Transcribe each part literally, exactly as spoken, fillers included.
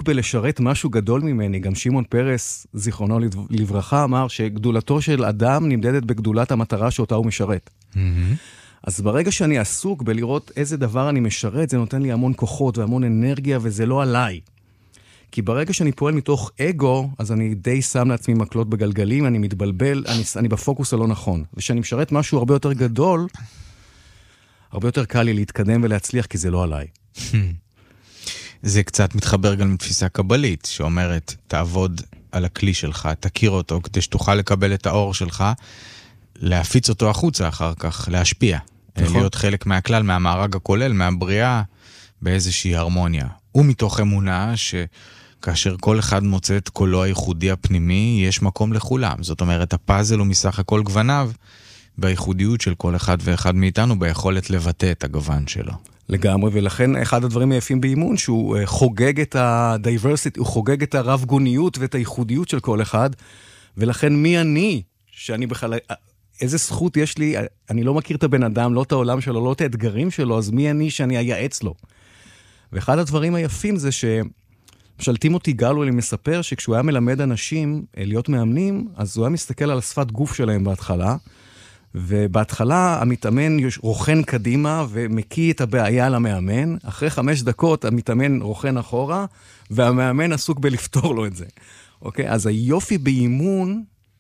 בלשרת משהו גדול ממני. גם שמעון פרס, זיכרונו לברכה, אמר שגדולתו של אדם נמדדת בגדולת המטרה שאותה הוא משרת. Mm-hmm. אז ברגע שאני עסוק בלראות איזה דבר אני משרת, זה נותן לי המון כוחות והמון אנרגיה, וזה לא עליי. כי ברגע שאני פועל מתוך אגו, אז אני די שם לעצמי מקלות בגלגלים, אני מתבלבל, אני, אני בפוקוס הלא נכון. ושאני משרת משהו הרבה יותר גדול, הרבה יותר קל לי להתקדם ולהצליח, כי זה לא עליי. זה קצת מתחבר גם לתפיסה קבלית, שאומרת, תעבוד על הכלי שלך, תכיר אותו, כדי שתוכל לקבל את האור שלך, להפיץ אותו החוצה אחר כך, להשפיע. נכון. להיות חלק מהכלל, מהמארג הכולל, מהבריאה, באיזושהי הרמוניה. ומתוך אמונה שכאשר כל אחד מוצא את קולו הייחודי הפנימי, יש מקום לכולם. זאת אומרת, הפאזל הוא מסך הכל גווניו, בייחודיות של כל אחד ואחד מאיתנו, ביכולת לבטא את הגוון שלו. לגמרי, ולכן אחד הדברים היפים באימון, שהוא חוגג את ה-diversity, הוא חוגג את הרב גוניות ואת הייחודיות של כל אחד, ולכן מי אני, שאני בכלל, איזה זכות יש לי, אני לא מכיר את הבן אדם, לא את העולם שלו, לא את האתגרים שלו, אז מי אני שאני אייעץ לו? ואחד הדברים היפים זה שמשל טימותי גלוול מספר שכשהוא היה מלמד אנשים להיות מאמנים, אז הוא היה מסתכל על השפת גוף שלהם בהתחלה, ובהתחלה המתאמן רוכן קדימה ומקיא את הבעיה למאמן, אחרי חמש דקות המתאמן רוכן אחורה, והמאמן עסוק בלפתור לו את זה. אוקיי? אז היופי באימון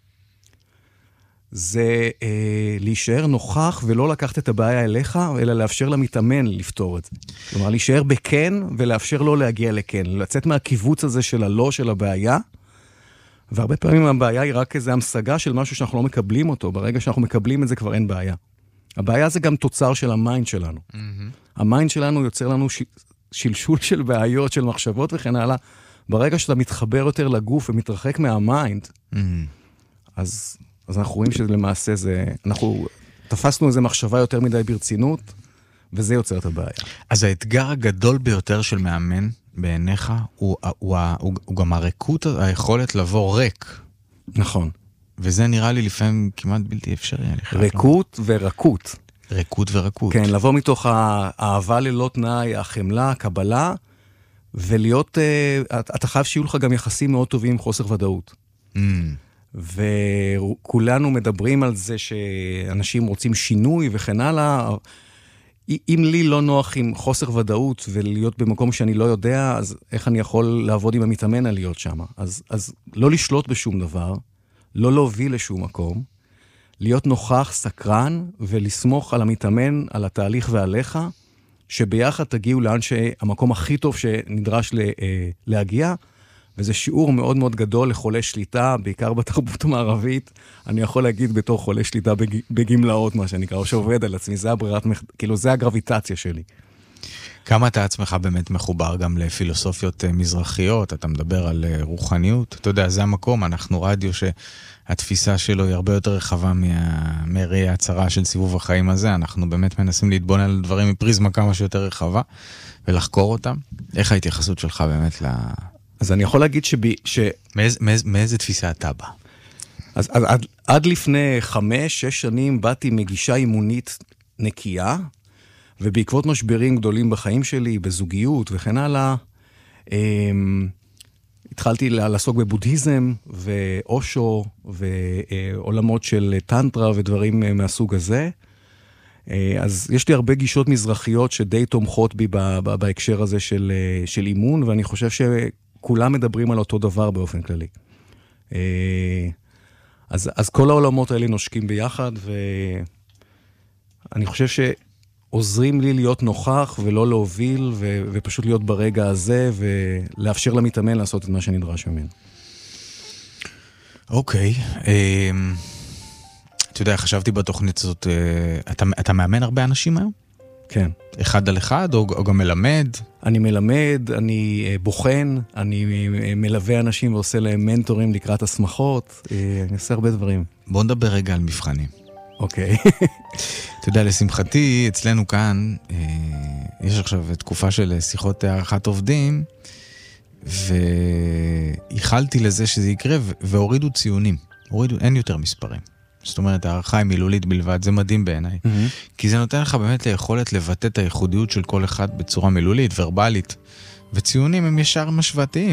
זה אה, להישאר נוכח ולא לקחת את הבעיה אליך, אלא לאפשר למתאמן לפתור את זה. כלומר, להישאר בכן ולאפשר לו להגיע לכן, לצאת מהקיבוץ הזה של הלא של הבעיה, והרבה פעמים הבעיה היא רק איזו המשגה של משהו שאנחנו לא מקבלים אותו. ברגע שאנחנו מקבלים את זה כבר אין בעיה. הבעיה זה גם תוצר של המיינד שלנו. Mm-hmm. המיינד שלנו יוצר לנו ש... שלשול של בעיות, של מחשבות וכן הלאה. ברגע שאתה מתחבר יותר לגוף ומתרחק מהמיינד, mm-hmm. אז, אז אנחנו רואים שלמעשה זה... אנחנו תפסנו איזו מחשבה יותר מדי ברצינות, וזה יוצר את הבעיה. אז האתגר הגדול ביותר של מאמן, בעיניך, הוא, הוא, הוא, הוא גם הריקות, היכולת לבוא ריק. נכון. וזה נראה לי לפעמים כמעט בלתי אפשרי. ריקות ורקות. ריקות ורקות. כן, לבוא מתוך האהבה ללא תנאי, החמלה, הקבלה, ולהיות, אתה חייב שיהיו לך גם יחסים מאוד טובים עם חוסר ודאות. Mm. וכולנו מדברים על זה שאנשים רוצים שינוי וכן הלאה, אם לי לא נוח עם חוסר ודאות ולהיות במקום שאני לא יודע, אז איך אני יכול לעבוד עם המתאמן על להיות שם? אז, אז לא לשלוט בשום דבר, לא להוביל לשום מקום, להיות נוכח, סקרן, ולסמוך על המתאמן, על התהליך ועליך, שביחד תגיעו לאן שהמקום הכי טוב שנדרש להגיע, וזה שיעור מאוד מאוד גדול לחולי שליטה, בעיקר בתרבות המערבית, אני יכול להגיד בתור חולה שליטה בגמלאות, מה שנקרא, או שעובד על עצמי, זה הברירת, כאילו זה הגרביטציה שלי. כמה אתה עצמך באמת מחובר גם לפילוסופיות מזרחיות, אתה מדבר על רוחניות, אתה יודע, זה המקום, אנחנו רדיו שהתפיסה שלו היא הרבה יותר רחבה מהראייה הצרה של סיבוב החיים הזה, אנחנו באמת מנסים להתבונן על דברים מפריזמה כמה שיותר רחבה, ולחקור אותם. איך ההתייחסות שלך באמת ל... אז אני יכול להגיד שבי, ש... מאיז, מאיז, מאיזה תפיסה אתה בא? אז עד, עד, עד לפני חמש, שש שנים באתי מגישה אימונית נקייה, ובעקבות משברים גדולים בחיים שלי, בזוגיות וכן הלאה, אמ, התחלתי לעסוק בבודהיזם ואושו ועולמות של טנטרה ודברים מהסוג הזה. אז יש לי הרבה גישות מזרחיות שדי תומכות בי בהקשר הזה של, של אימון, ואני חושב שכולם מדברים על אותו דבר באופן כללי. אז, אז כל העולמות האלה נושקים ביחד, ואני חושב שעוזרים לי להיות נוכח ולא להוביל, ו, ופשוט להיות ברגע הזה, ולאפשר למתאמן לעשות את מה שנדרש ממנו. אוקיי. אתה יודע, חשבתי בתוכנית הזאת, אתה, אתה מאמן הרבה אנשים היום? כן. אחד על אחד, או, או גם מלמד? אני מלמד, אני בוחן, אני מלווה אנשים ועושה להם מנטורים לקראת הסמכות, אני עושה הרבה דברים. בוא נדבר רגע על מבחנים. אוקיי. אתה יודע, לשמחתי, אצלנו כאן, יש עכשיו תקופה של שיחות הערכת עובדים, והיחלתי לזה שזה יקרה, והורידו ציונים. הורידו, אין יותר מספרים. זאת אומרת, הערכה היא מילולית בלבד, זה מדהים בעיניי. Mm-hmm. כי זה נותן לך באמת ליכולת לבטא את הייחודיות של כל אחד בצורה מילולית, ורבלית. וציונים הם ישר משוותיים.